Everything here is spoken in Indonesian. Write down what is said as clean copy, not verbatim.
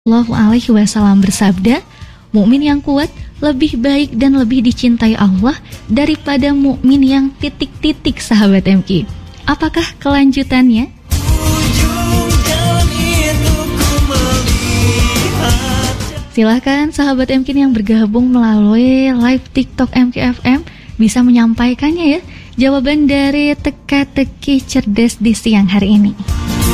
Shallallahu Alaihi Wasallam bersabda, mukmin yang kuat lebih baik dan lebih dicintai Allah daripada mukmin yang titik-titik, sahabat MQ. Apakah kelanjutannya? Silahkan sahabat MQ yang bergabung melalui live TikTok MQFM bisa menyampaikannya ya, jawaban dari teka-teki cerdas di siang hari ini.